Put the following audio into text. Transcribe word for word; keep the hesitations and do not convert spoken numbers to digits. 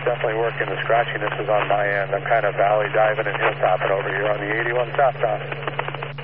definitely working. The scratchiness is on my end. I'm kind of valley diving and hilltopping over here on the eighty-one southbound.